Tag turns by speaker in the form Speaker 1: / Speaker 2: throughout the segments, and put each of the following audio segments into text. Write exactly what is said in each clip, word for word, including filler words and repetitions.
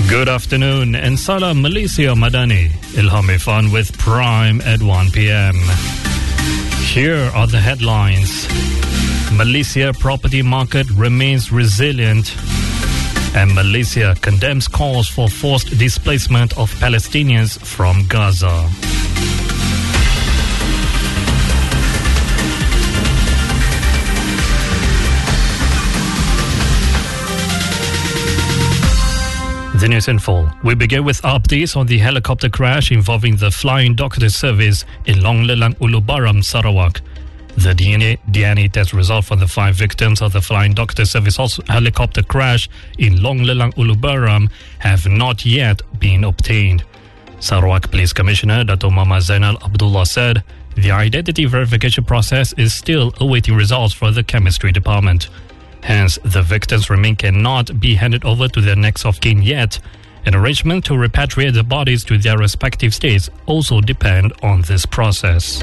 Speaker 1: Good afternoon and salam Malaysia Madani. Ilham Irfan with Prime at one p.m. Here are the headlines. Malaysia property market remains resilient, and Malaysia condemns calls for forced displacement of Palestinians from Gaza. The news in full. We begin with updates on the helicopter crash involving the Flying Doctor Service in Long Lelang, Ulubaram, Sarawak. The D N A, D N A test result for the five victims of the Flying Doctor Service helicopter crash in Long Lelang, Ulubaram have not yet been obtained. Sarawak Police Commissioner Dato' Muhammad Zainal Abdullah said the identity verification process is still awaiting results for the chemistry department. Hence, the victims remain cannot be handed over to their next of kin yet. An arrangement to repatriate the bodies to their respective states also depend on this process.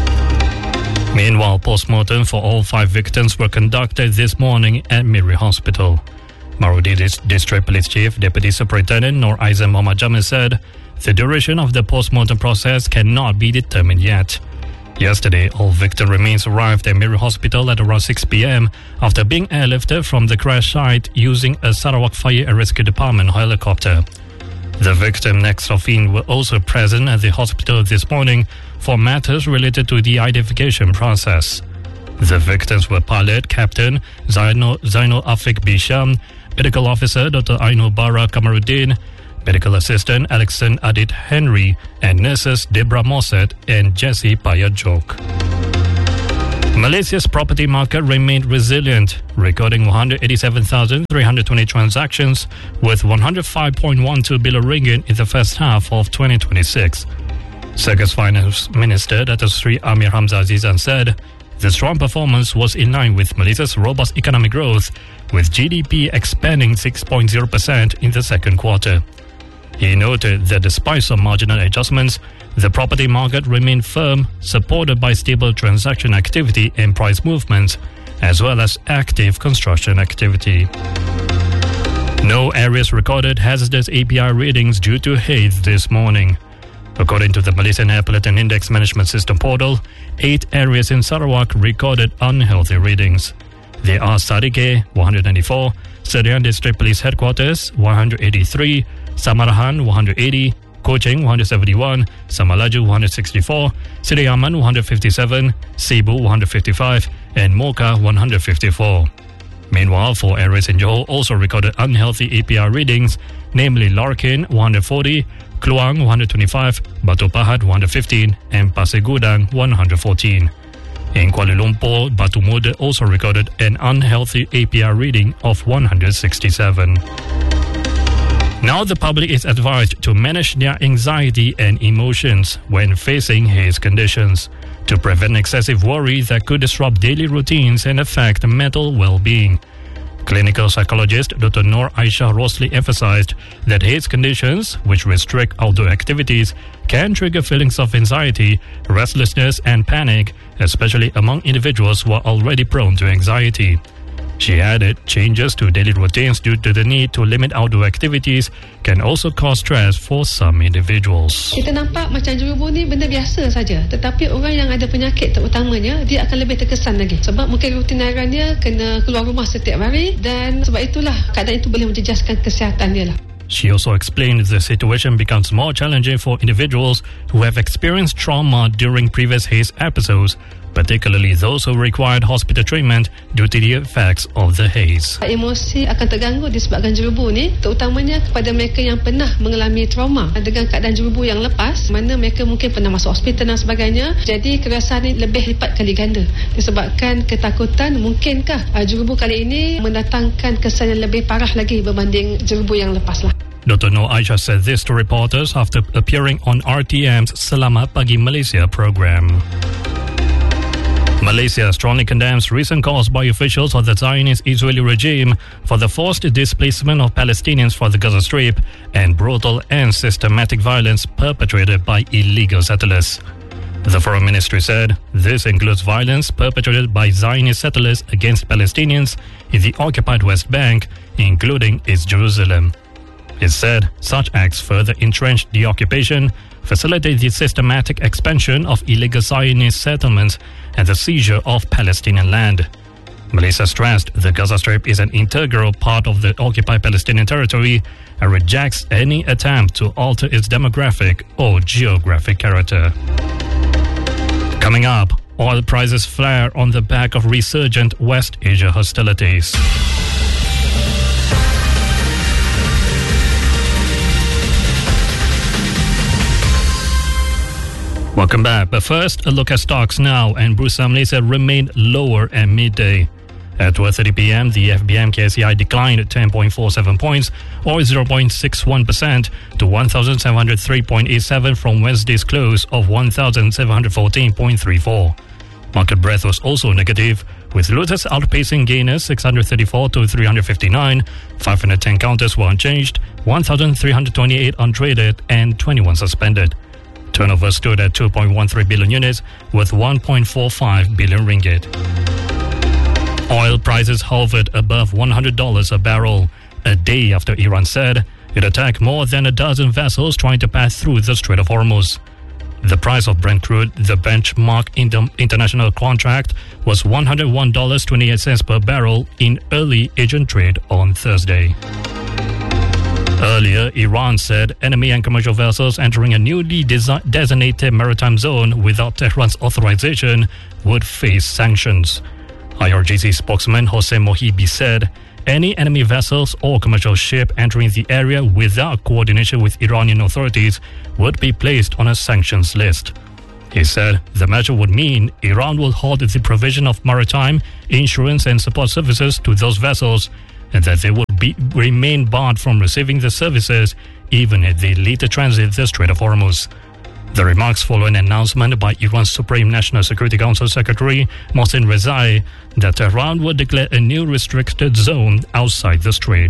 Speaker 1: Meanwhile, post-mortem for all five victims were conducted this morning at Miri Hospital. Marudi District Police Chief Deputy Superintendent Nur Aizam Muhammad Jamil said the duration of the post-mortem process cannot be determined yet. Yesterday, all victim remains arrived at Miri Hospital at around six p.m. after being airlifted from the crash site using a Sarawak Fire and Rescue Department helicopter. The victim next of kin were also present at the hospital this morning for matters related to the identification process. The victims were pilot Captain Zaino, Zaino Afik Bisham, Medical Officer Doctor Aino Bara Kamaruddin, Medical Assistant Alexander Adit Henry, and nurses Deborah Mossad and Jessie Payajok. Malaysia's property market remained resilient, recording one hundred eighty-seven thousand three hundred twenty transactions worth one hundred five point one two billion ringgit in the first half of twenty twenty-six. Circus Finance Minister Dato' Sri Amir Hamzah Azizan said the strong performance was in line with Malaysia's robust economic growth, with G D P expanding six point zero percent in the second quarter. He noted that despite some marginal adjustments, the property market remained firm, supported by stable transaction activity and price movements, as well as active construction activity. No areas recorded hazardous A P I readings due to haze this morning. According to the Malaysian Air Pollutant Index Management System portal, eight areas in Sarawak recorded unhealthy readings. They are Sadike, one hundred ninety-four, Serian District Police Headquarters, one hundred eighty-three, Samarahan, one hundred eighty, Kuching, one hundred seventy-one, Samalaju, one hundred sixty-four, Seri Aman, one hundred fifty-seven, Cebu, one hundred fifty-five, and Mocha, one hundred fifty-four. Meanwhile, four areas in Johor also recorded unhealthy A P R readings, namely Larkin, one hundred forty, Kluang, one hundred twenty-five, Batu Pahat, one hundred fifteen, and Pasir Gudang, one hundred fourteen. In Kuala Lumpur, Batu Muda also recorded an unhealthy A P R reading of one hundred sixty-seven. Now the public is advised to manage their anxiety and emotions when facing haze conditions to prevent excessive worry that could disrupt daily routines and affect mental well-being. Clinical psychologist Doctor Noor Aisha Rosli emphasized that haze conditions, which restrict outdoor activities, can trigger feelings of anxiety, restlessness and panic, especially among individuals who are already prone to anxiety. She added changes to daily routines due to the need to limit outdoor activities can also cause stress for some individuals.
Speaker 2: Kita nampak macam jerubu ni benda biasa saja, tetapi orang yang ada penyakit terutamanya dia akan lebih terkesan lagi sebab mungkin rutin harian dia kena keluar rumah setiap hari dan sebab itulah keadaan itu boleh menjejaskan kesihatan dia lah.
Speaker 1: She also explained the situation becomes more challenging for individuals who have experienced trauma during previous haze episodes, particularly those who required hospital treatment due to the effects of the haze.
Speaker 2: Emosi akan terganggu disebabkan jerubu ni, terutamanya kepada mereka yang pernah mengalami trauma dengan keadaan jerubu yang lepas, mana mereka mungkin pernah masuk hospital dan sebagainya. Jadi kerasaan ni lebih lipat kali ganda disebabkan ketakutan mungkinkah jerubu kali ini mendatangkan kesan yang lebih parah lagi berbanding jerubu yang lepas lah.
Speaker 1: Doctor Noor Aisha said this to reporters after appearing on R T M's Selamat Pagi Malaysia program. Malaysia strongly condemns recent calls by officials of the Zionist Israeli regime for the forced displacement of Palestinians from the Gaza Strip and brutal and systematic violence perpetrated by illegal settlers. The Foreign Ministry said this includes violence perpetrated by Zionist settlers against Palestinians in the occupied West Bank, including East Jerusalem. It said such acts further entrench the occupation, facilitate the systematic expansion of illegal Zionist settlements, and the seizure of Palestinian land. Malaysia stressed the Gaza Strip is an integral part of the occupied Palestinian territory and rejects any attempt to alter its demographic or geographic character. Coming up, oil prices flare on the back of resurgent West Asia hostilities. Welcome back. But first, a look at stocks now, and Bursa Malaysia remained lower at midday. At twelve thirty p.m, the F B M K S E I declined ten point four seven points, or zero point six one percent, to one thousand seven hundred three point eight seven from Wednesday's close of one thousand seven hundred fourteen point three four. Market breadth was also negative, with Lotus outpacing gainers six hundred thirty-four to three hundred fifty-nine, five hundred ten counters were unchanged, one thousand three hundred twenty-eight untraded, and twenty-one suspended. Turnover stood at two point one three billion units, with one point four five billion ringgit. Oil prices hovered above one hundred dollars a barrel, a day after Iran said it attacked more than a dozen vessels trying to pass through the Strait of Hormuz. The price of Brent crude, the benchmark in the international contract, was one hundred one dollars and twenty-eight cents per barrel in early Asian trade on Thursday. Earlier, Iran said enemy and commercial vessels entering a newly desi- designated maritime zone without Tehran's authorization would face sanctions. I R G C spokesman Hossein Mohibi said any enemy vessels or commercial ship entering the area without coordination with Iranian authorities would be placed on a sanctions list. He said the measure would mean Iran will halt the provision of maritime, insurance and support services to those vessels, and that they would be, remain barred from receiving the services even if they later transit the Strait of Hormuz. The remarks follow an announcement by Iran's Supreme National Security Council Secretary Mohsen Rezai that Tehran would declare a new restricted zone outside the strait.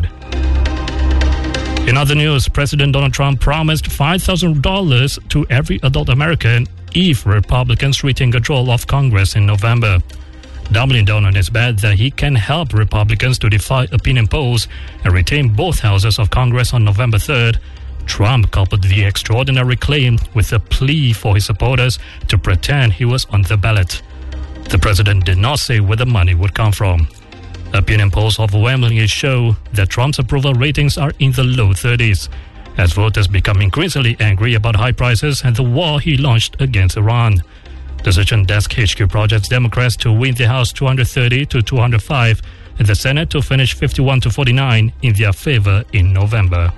Speaker 1: In other news, President Donald Trump promised five thousand dollars to every adult American if Republicans retain control of Congress in November. Doubling down on his bet that he can help Republicans to defy opinion polls and retain both houses of Congress on November third, Trump coupled the extraordinary claim with a plea for his supporters to pretend he was on the ballot. The president did not say where the money would come from. Opinion polls overwhelmingly show that Trump's approval ratings are in the low thirties, as voters become increasingly angry about high prices and the war he launched against Iran. Decision Desk H Q projects Democrats to win the House two hundred thirty to two hundred five and the Senate to finish fifty-one to forty-nine in their favor in November.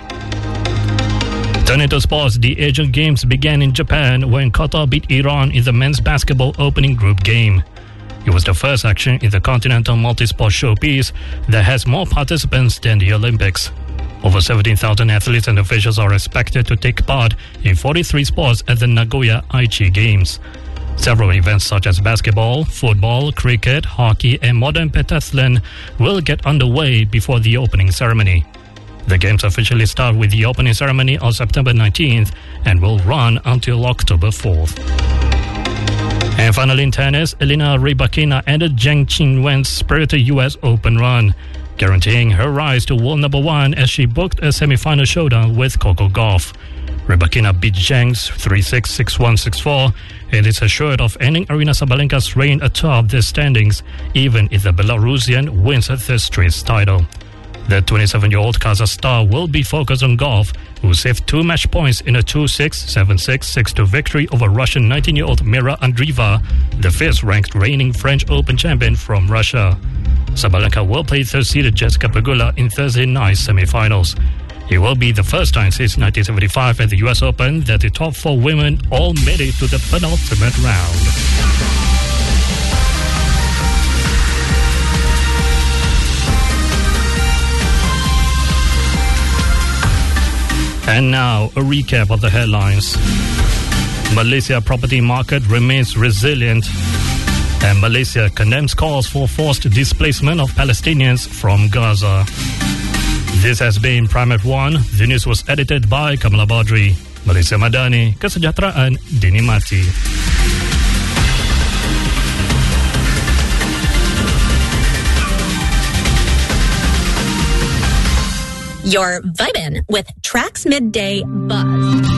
Speaker 1: Turning to sports, the Asian Games began in Japan when Qatar beat Iran in the men's basketball opening group game. It was the first action in the continental multi-sport showpiece that has more participants than the Olympics. Over seventeen thousand athletes and officials are expected to take part in forty-three sports at the Nagoya Aichi Games. Several events such as basketball, football, cricket, hockey and modern pentathlon will get underway before the opening ceremony. The games officially start with the opening ceremony on September nineteenth and will run until October fourth. And finally in tennis, Elena Rybakina ended Zheng Qinwen's spirited U S Open run, guaranteeing her rise to world number one as she booked a semi-final showdown with Coco Gauff. Rybakina beat Zheng's three six, six one, six four and is assured of ending Aryna Sabalenka's reign atop the standings, even if the Belarusian wins her third straight title. The twenty-seven-year-old Kazakh star will be focused on Gauff, who saved two match points in a two six, seven six, six two victory over Russian nineteen-year-old Mira Andreeva, the fifth-ranked reigning French Open champion from Russia. Sabalenka will play third-seeded Jessica Pegula in Thursday night's semi-finals. It will be the first time since nineteen seventy-five at the U S Open that the top four women all made it to the penultimate round. And now, a recap of the headlines. Malaysia property market remains resilient, and Malaysia condemns calls for forced displacement of Palestinians from Gaza. This has been Primat One. The news was edited by Kamala Badri. Malaysia Madani, kesejahteraan dinikmati.
Speaker 3: You're vibing with Trax Midday Buzz.